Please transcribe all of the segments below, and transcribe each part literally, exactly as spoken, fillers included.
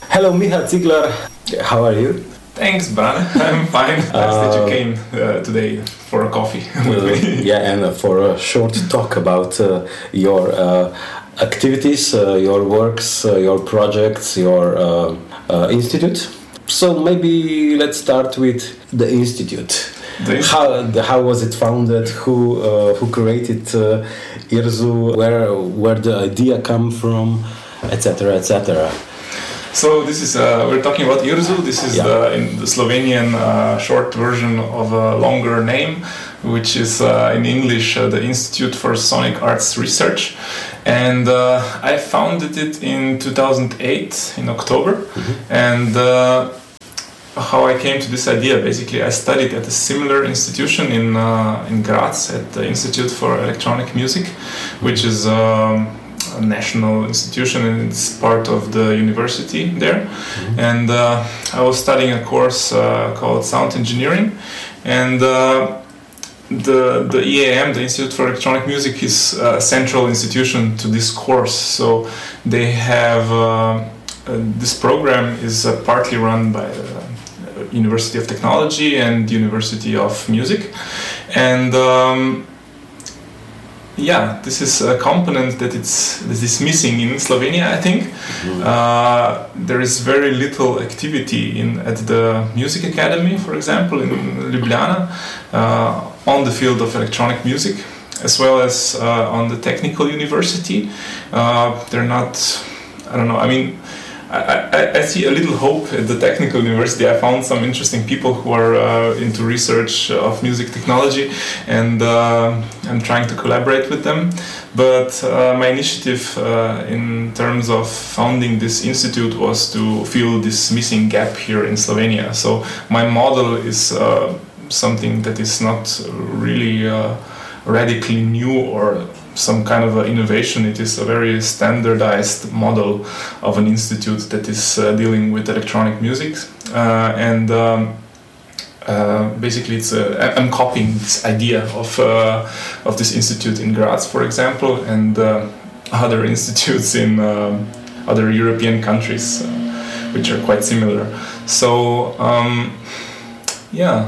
Hello, Michal Ziegler. How are you? Thanks, Bran. I'm fine. Nice that you came uh, today for a coffee with Uh, me. yeah, and uh, for a short talk about uh, your uh, activities, uh, your works, uh, your projects, your uh, uh, institute. So maybe let's start with the institute. The inst- How the, how was it founded? Who uh, who created uh, IRZU? Where where the idea come from, et cetera, et cetera. So this is uh, we're talking about IRZU. This is Yeah. the, in the Slovenian uh, short version of a longer name, which is uh, in English uh, the Institute for Sonic Arts Research, and uh, I founded it in two thousand eight in October, Mm-hmm. and. Uh, How I came to this idea, basically, I studied at a similar institution in uh, in Graz at the Institute for Electronic Music, which is um, a national institution and it's part of the university there. Mm-hmm. And uh, I was studying a course uh, called Sound Engineering, and uh, the the E A M, the Institute for Electronic Music, is a central institution to this course. So they have uh, uh, this program is uh, partly run by the University of Technology and University of Music, and um, yeah, this is a component that it's that is missing in Slovenia. I think Mm-hmm. uh, there is very little activity in at the Music Academy, for example, in Ljubljana, uh, on the field of electronic music, as well as uh, on the Technical University. Uh, they're not. I don't know. I mean. I, I, I see a little hope at the Technical University. I found some interesting people who are uh, into research of music technology, and uh, I'm trying to collaborate with them. But uh, my initiative uh, in terms of founding this institute was to fill this missing gap here in Slovenia. So my model is uh, something that is not really uh, radically new or some kind of a innovation. It is a very standardized model of an institute that is uh, dealing with electronic music, uh, and um, uh, basically it's a, I'm copying this idea of uh, of this institute in Graz, for example, and uh, other institutes in um, other European countries, uh, which are quite similar. So um, yeah.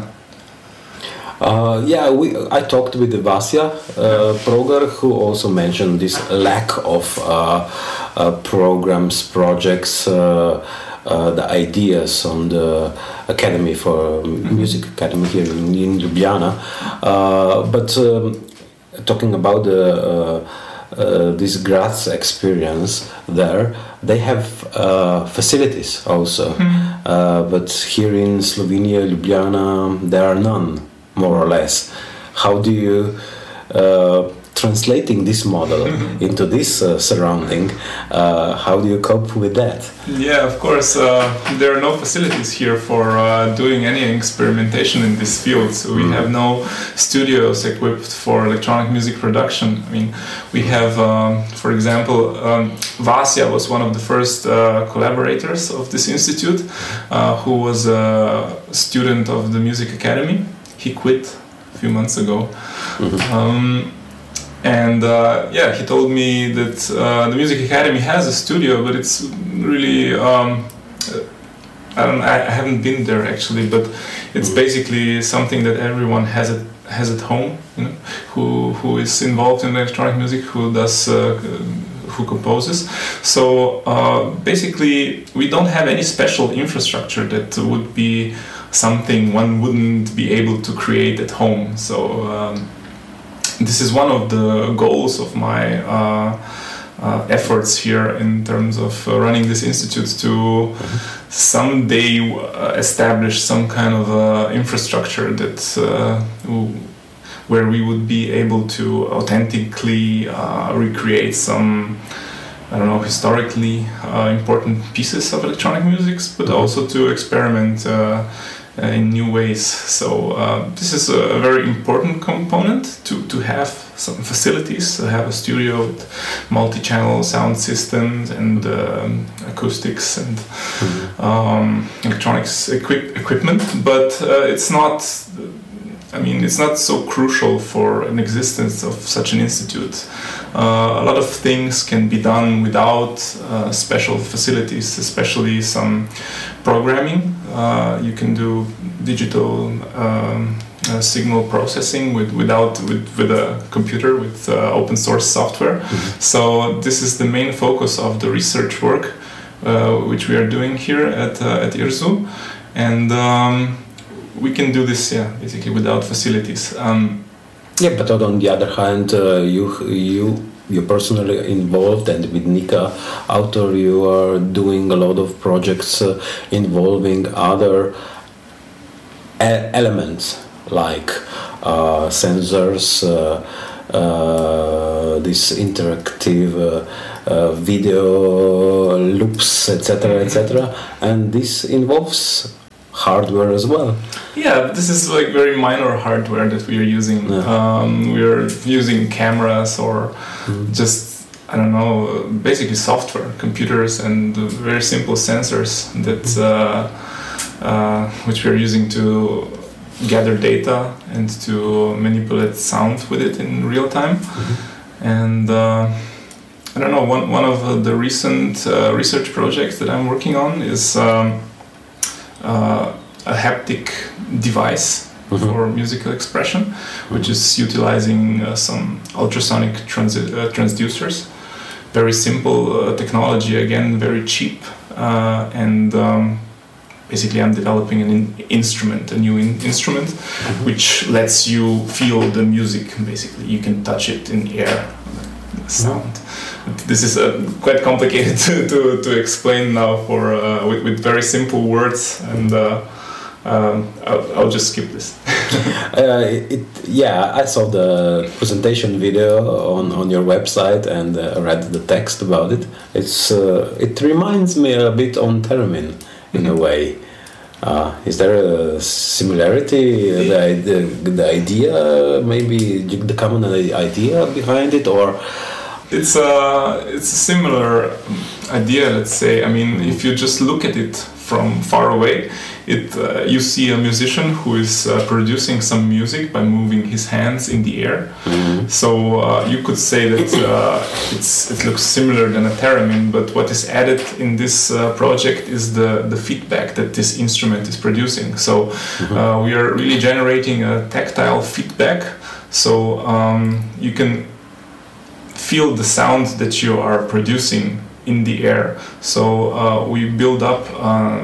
Uh, yeah, we. I talked with Vasya uh, Progar, who also mentioned this lack of uh, uh, programs, projects, uh, uh, the ideas on the Academy for Music Academy here in, in Ljubljana. Uh, but um, talking about the uh, uh, this Graz experience there, they have uh, facilities also, Mm-hmm. uh, but here in Slovenia, Ljubljana, there are none. More or less. How do you uh, translating this model into this uh, surrounding? Uh, how do you cope with that? Yeah, of course. Uh, there are no facilities here for uh, doing any experimentation in this field. So we Mm. have no studios equipped for electronic music production. I mean, we have, um, for example, um, Vasya was one of the first uh, collaborators of this institute, uh, who was a student of the Music Academy. He quit a few months ago. Mm-hmm. Um, and uh, yeah, he told me that uh, the Music Academy has a studio, but it's really um, I don't I haven't been there actually, but it's Mm-hmm. basically something that everyone has at has at home, you know, who who is involved in electronic music, who does uh, who composes. So uh, basically, we don't have any special infrastructure that would be something one wouldn't be able to create at home. So um, this is one of the goals of my uh, uh, efforts here in terms of uh, running this institute, to someday uh, establish some kind of uh, infrastructure that uh, w- where we would be able to authentically uh, recreate some, I don't know, historically uh, important pieces of electronic music, but also to experiment uh, uh, in new ways. So uh, this is a very important component, to, to have some facilities, to have a studio with multi-channel sound systems and um, acoustics and um, electronics equip- equipment, but uh, it's not I mean, it's not so crucial for an existence of such an institute. Uh, a lot of things can be done without uh, special facilities, especially some programming. Uh, you can do digital um, uh, signal processing with without with, with a computer with uh, open source software. Mm-hmm. So this is the main focus of the research work uh, which we are doing here at uh, at I R S U, and. Um, We can do this, yeah, basically without facilities. Um, yeah, but on the other hand, uh, you you you're personally involved, and with Nika Autor, you are doing a lot of projects uh, involving other e- elements like uh, sensors, uh, uh, this interactive uh, uh, video loops, et cetera, et cetera, and this involves hardware as well. Yeah, this is like very minor hardware that we are using. Yeah. Um, we are using cameras or mm. just, I don't know, basically software, computers, and very simple sensors that uh, uh, which we are using to gather data and to manipulate sound with it in real time. Mm-hmm. And uh, I don't know, one, one of the recent uh, research projects that I'm working on is um, Uh, a haptic device mm-hmm. for musical expression, which is utilizing uh, some ultrasonic transi- uh, transducers. Very simple uh, technology, again, very cheap. Uh, and um, basically I'm developing an in- instrument, a new in- instrument, mm-hmm. which lets you feel the music, basically. You can touch it in the air, the sound. Mm-hmm. This is uh, quite complicated to, to, to explain now for uh, with, with very simple words, and uh, um, I'll, I'll just skip this. uh, it, yeah, I saw the presentation video on, on your website and uh, read the text about it. It's uh, it reminds me a bit on Theremin in mm-hmm. a way. Uh, is there a similarity? The, the the idea, maybe the common idea behind it, or? It's a it's a similar idea, let's say. I mean, if you just look at it from far away, it uh, you see a musician who is uh, producing some music by moving his hands in the air. Mm-hmm. So uh, you could say that uh, it's it looks similar than a theremin, but what is added in this uh, project is the the feedback that this instrument is producing. So mm-hmm. uh, we are really generating a tactile feedback. So um, you can feel the sound that you are producing in the air. So uh, we build up a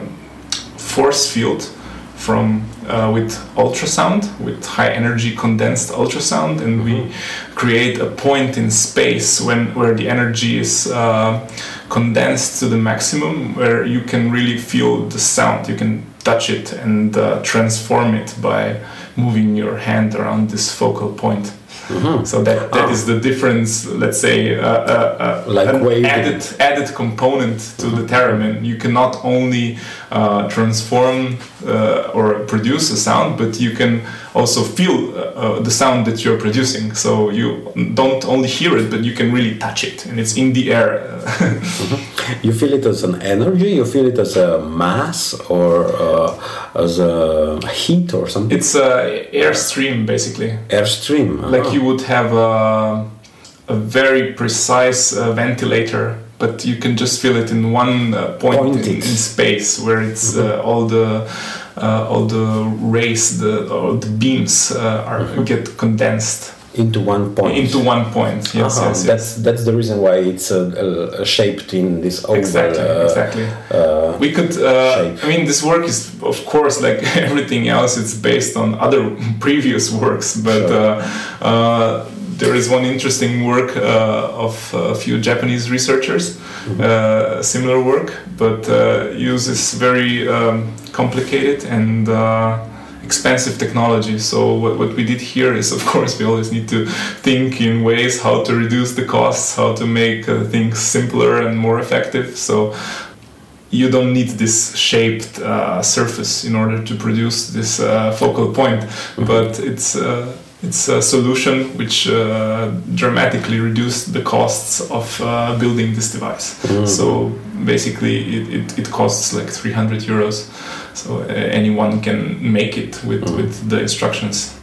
force field from uh, with ultrasound, with high energy condensed ultrasound, and we create a point in space when where the energy is uh, condensed to the maximum, where you can really feel the sound. You can touch it and uh, transform it by moving your hand around this focal point. Mm-hmm. So that, that oh. is the difference, let's say, uh, uh, uh, like an waving. added added component to mm-hmm. the theremin. You can not only uh, transform uh, or produce a sound, but you can also feel uh, the sound that you're producing. So you don't only hear it, but you can really touch it, and it's in the air. Mm-hmm. You feel it as an energy, you feel it as a mass, or uh, as a heat or something? It's a airstream, basically. Airstream. Like uh-huh. you would have a, a very precise uh, ventilator, but you can just feel it in one uh, point in, in space, where it's mm-hmm. uh, all the uh, all the rays, the all the beams uh, are mm-hmm. get condensed into one point. Into one point. Yes, uh-huh. yes, yes. That's that's the reason why it's uh, uh, shaped in this oval. Exactly. Uh, exactly. Uh, we could. Uh, I mean, this work is, of course, like everything else. It's based on other previous works, but sure. uh, uh, there is one interesting work uh, of a few Japanese researchers, mm-hmm. uh, similar work, but uh, uses very um, complicated and uh, expensive technology. So what, what we did here is, of course, we always need to think in ways how to reduce the costs, how to make uh, things simpler and more effective. So you don't need this shaped uh, surface in order to produce this uh, focal point, mm-hmm. but it's uh, it's a solution which uh, dramatically reduced the costs of uh, building this device. Mm-hmm. So basically it, it, it costs like three hundred euros. So uh, anyone can make it with, mm-hmm. with the instructions.